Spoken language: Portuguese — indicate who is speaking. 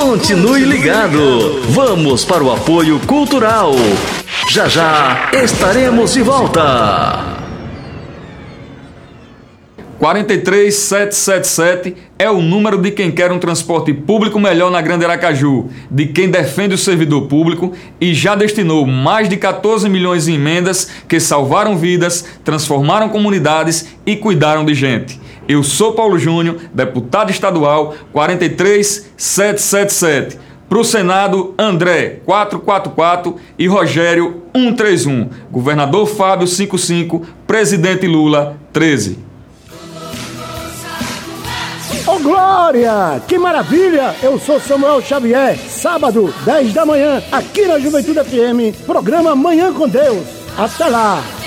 Speaker 1: Continue ligado. Vamos para o apoio cultural. Já já estaremos de volta.
Speaker 2: 43777 é o número de quem quer um transporte público melhor na Grande Aracaju, de quem defende o servidor público e já destinou mais de 14 milhões em emendas que salvaram vidas, transformaram comunidades e cuidaram de gente. Eu sou Paulo Júnior, deputado estadual 43777. Para o Senado, André 444 e Rogério 131. Governador Fábio 55, presidente Lula 13.
Speaker 3: Ô Glória, que maravilha! Eu sou Samuel Xavier. Sábado, 10 da manhã, aqui na Juventude FM, programa Manhã com Deus. Até lá!